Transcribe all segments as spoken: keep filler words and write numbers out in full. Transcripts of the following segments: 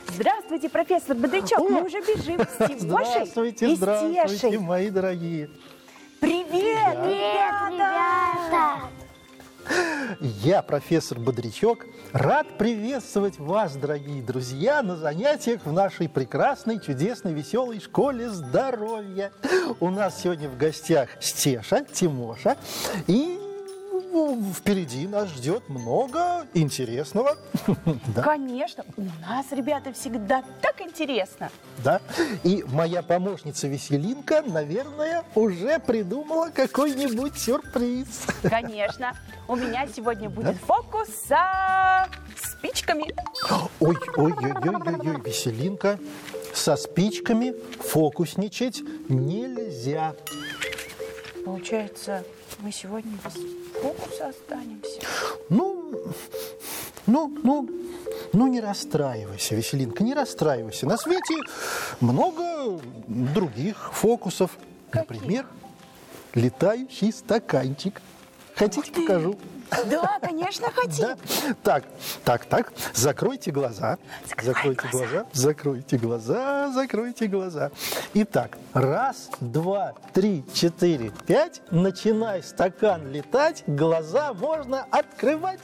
Здравствуйте, профессор Бодрячок. О! Мы уже бежим с Тимошей Здравствуйте, и здравствуйте, Стешей. мои дорогие. Привет, ребята! Я, профессор Бодрячок, рад приветствовать вас, дорогие друзья, на занятиях в нашей прекрасной, чудесной, веселой школе здоровья. У нас сегодня в гостях Стеша, Тимоша, и впереди нас ждет много интересного. Да? Конечно, у нас, ребята, всегда так интересно. Да. И моя помощница Веселинка, наверное, уже придумала какой-нибудь сюрприз. Конечно, у меня сегодня будет фокус со спичками. Ой, ой, ой, ой, ой, ой, Веселинка, со спичками фокусничать нельзя. Получается, мы сегодня без фокуса останемся. Ну, ну, ну, ну не расстраивайся, Веселинка, не расстраивайся. На свете много других фокусов. Каких? Например, летающий стаканчик. Хотите, покажу? Да, конечно, хотим. Да? Так, так, так, закройте глаза. Закрывай закройте глаза. глаза. Закройте глаза, закройте глаза. Итак, раз, два, три, четыре, пять. Начинай стакан летать, глаза можно открывать.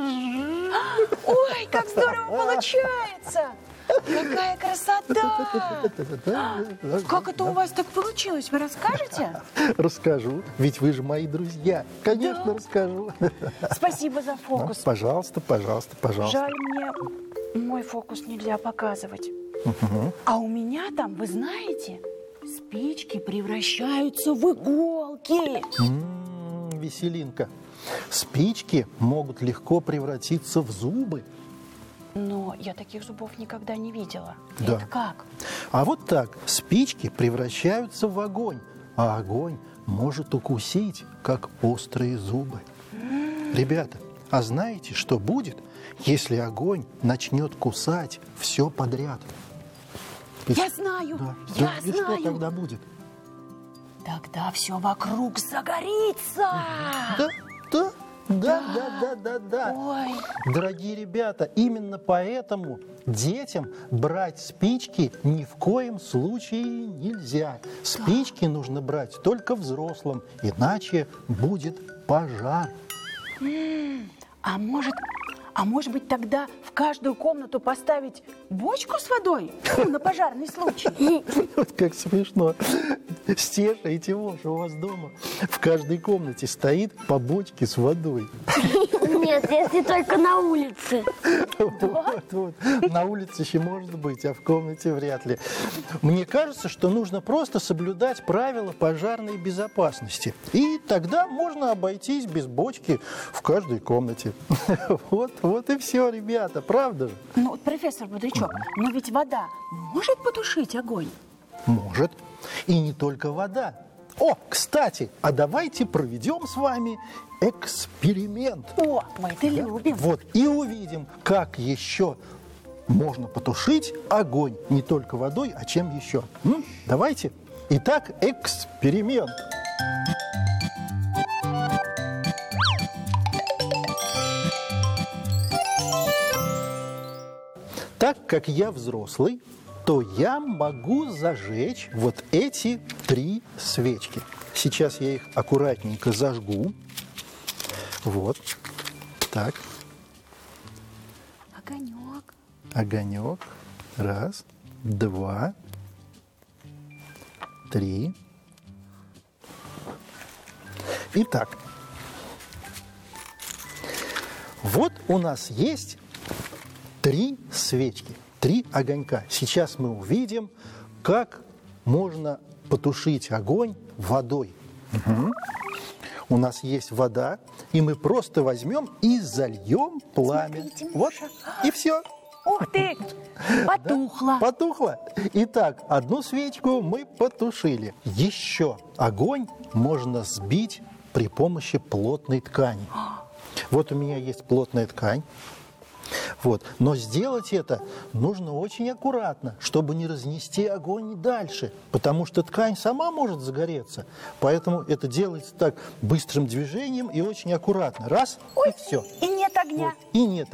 Ой, как здорово получается! Какая красота! Как это у вас так получилось? Вы расскажете? Расскажу, ведь вы же мои друзья. Конечно, Да. расскажу. Спасибо за Ну, фокус. пожалуйста, пожалуйста, пожалуйста. Жаль, мне мой фокус нельзя показывать. А у меня там, вы знаете, спички превращаются в иголки. М, Веселинка, спички могут легко превратиться в зубы. Но я таких зубов никогда не видела. Да. Это как? А вот так, спички превращаются в огонь, а огонь может укусить, как острые зубы. Ребята, а знаете, что будет, если огонь начнет кусать все подряд? И Я с- знаю, да. я Да, и знаю. что тогда будет? Тогда все вокруг загорится. Да, да, да, да, да, да, да. Ой, Дорогие ребята, именно поэтому детям брать спички ни в коем случае нельзя. Спички нужно брать только взрослым, иначе будет пожар. а может, а может быть тогда в каждую комнату поставить бочку с водой? Ну, на пожарный случай. Вот как смешно. Стеша и Тимоша, у вас дома в каждой комнате стоит по бочке с водой. Нет, если только на улице. Вот, вот. На улице еще может быть, а в комнате вряд ли. Мне кажется, что нужно просто соблюдать правила пожарной безопасности. И тогда можно обойтись без бочки в каждой комнате. Вот, вот и все, ребята, правда же? Ну, вот, профессор Бодрячок, но ведь вода может потушить огонь? Может. И не только вода. О, кстати, а давайте проведем с вами эксперимент. О, мы это любим. Вот, и увидим, как еще можно потушить огонь не только водой, а чем еще. М? Давайте. Итак, эксперимент. Так как я взрослый, то я могу зажечь вот эти три свечки. Сейчас я их аккуратненько зажгу. Вот. Так. Огонек. Огонек. Раз, два, три. Итак. Вот у нас есть три свечки, три огонька. Сейчас мы увидим, как можно потушить огонь водой. Мгм. У нас есть вода, и мы просто возьмем и зальем пламя. Смотрите, Вот, Маша. и все. Ух ты, потухло. Потухло. Итак, одну свечку мы потушили. Еще огонь можно сбить при помощи плотной ткани. Вот у меня есть плотная ткань. Вот. Но сделать это нужно очень аккуратно, чтобы не разнести огонь дальше, потому что ткань сама может загореться. Поэтому это делается так быстрым движением и очень аккуратно. Раз, Ой, и все. и нет огня. И нет